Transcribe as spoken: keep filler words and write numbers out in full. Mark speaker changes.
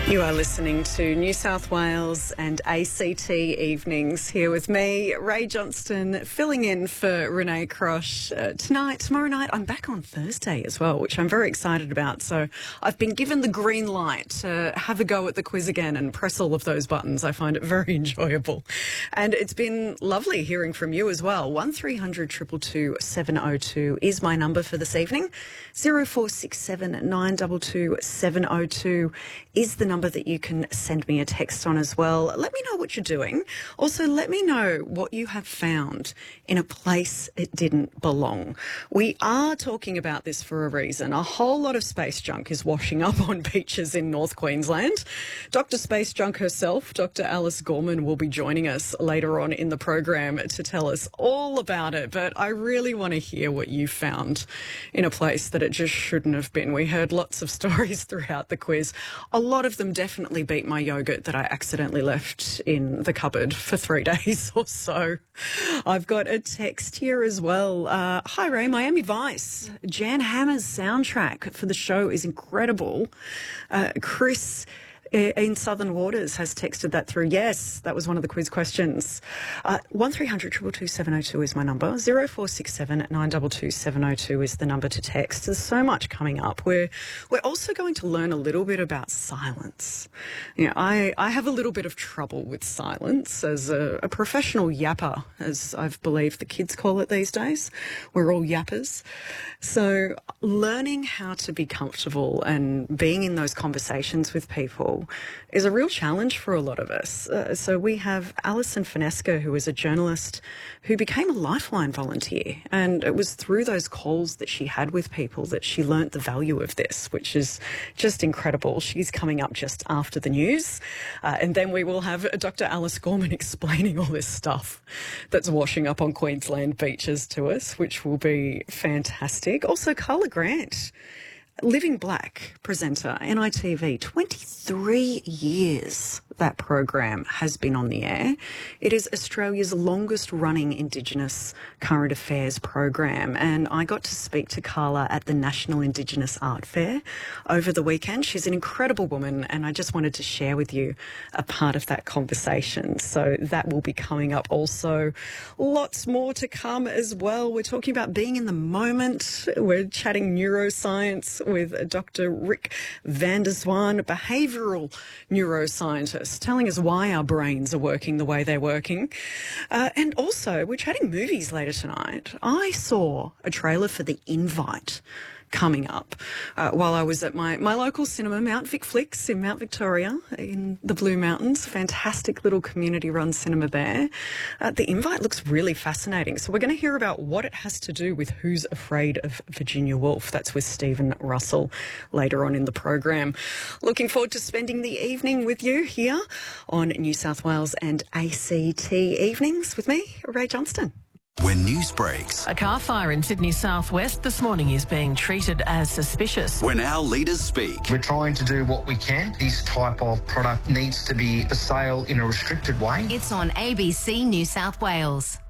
Speaker 1: You are listening to New South Wales and A C T Evenings here with me, Ray Johnston, filling in for Renee Crosh. Uh, tonight, tomorrow night, I'm back on Thursday as well, which I'm very excited about. So I've been given the green light to have a go at the quiz again and press all of those buttons. I find it very enjoyable. And it's been lovely hearing from you as well. one three hundred two two two seven oh two is my number for this evening. zero four six seven nine two two seven oh two is the number that you can send me a text on as well. Let me know what you're doing. Also, let me know what you have found in a place it didn't belong. We are talking about this for a reason. A whole lot of space junk is washing up on beaches in North Queensland. Doctor Space Junk herself, Doctor Alice Gorman, will be joining us later on in the program to tell us all about it. But I really want to hear what you found in a place that it just shouldn't have been. We heard lots of stories throughout the quiz. A lot of them definitely beat my yogurt that I accidentally left in the cupboard for three days or so. I've got a text here as well. Uh, Hi Ray, Miami Vice. Jan Hammer's soundtrack for the show is incredible. Uh, Chris in Southern Waters has texted that through. Yes, that was one of the quiz questions. Uh, one three hundred two two two seven oh two is my number. zero four six seven nine two two seven oh two is the number to text. There's so much coming up. We're, we're also going to learn a little bit about silence. You know, I, I have a little bit of trouble with silence as a, a professional yapper, as I believe the kids call it these days. We're all yappers. So learning how to be comfortable and being in those conversations with people is a real challenge for a lot of us. Uh, so we have Alison Finesca, who is a journalist who became a Lifeline volunteer, and it was through those calls that she had with people that she learnt the value of this, which is just incredible. She's coming up just after the news, uh, and then we will have Doctor Alice Gorman explaining all this stuff that's washing up on Queensland beaches to us, which will be fantastic. Also, Carla Grant, Living Black presenter, N I T V, twenty-three years that program has been on the air. It is Australia's longest running Indigenous current affairs program, and I got to speak to Carla at the National Indigenous Art Fair over the weekend. She's an incredible woman, and I just wanted to share with you a part of that conversation. So that will be coming up also. Lots more to come as well. We're talking about being in the moment. We're chatting neuroscience with Doctor Rick van der Zwaan, a behavioural neuroscientist, telling us why our brains are working the way they're working. Uh, and also, we're chatting movies later tonight. I saw a trailer for The Invite coming up uh, while I was at my, my local cinema, Mount Vic Flicks in Mount Victoria in the Blue Mountains. Fantastic little community-run cinema there. Uh, the Invite looks really fascinating. So we're going to hear about what it has to do with Who's Afraid of Virginia Woolf. That's with Stephen Russell later on in the program. Looking forward to spending the evening with you here on New South Wales and A C T Evenings with me, Ray Johnston.
Speaker 2: When news breaks.
Speaker 3: A car fire in Sydney southwest this morning is being treated as suspicious.
Speaker 2: When our leaders speak.
Speaker 4: We're trying to do what we can. This type of product needs to be for sale in a restricted way.
Speaker 5: It's on A B C New South Wales.